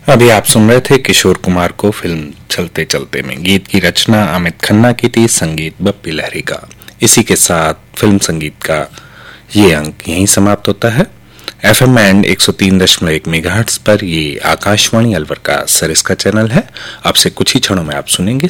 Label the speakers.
Speaker 1: अभी आप सुन रहे थे किशोर कुमार को फिल्म चलते चलते में। गीत की रचना अमित खन्ना की थी, संगीत बप्पी लहरी का। इसी के साथ फिल्म संगीत का ये अंक यहीं समाप्त होता है। FM एंड 103.1 मेगाहर्ट्ज पर ये आकाशवाणी अलवर का सरिस्का चैनल है। अब से कुछ ही क्षणों में आप सुनेंगे